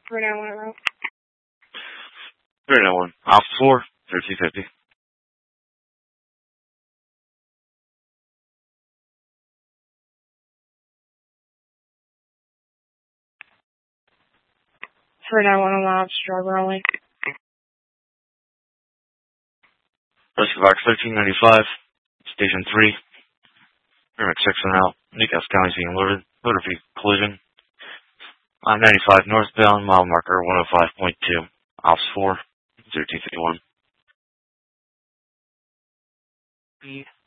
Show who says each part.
Speaker 1: 391 route.
Speaker 2: 391. Off 4, 1350.
Speaker 1: on the ops, driver only.
Speaker 2: Rescue Box 1395, Station 3. Remix 6 and out. Newcastle County being loaded. Motor vehicle collision. On 95 northbound, mile marker 105.2. Ops 4, 1351.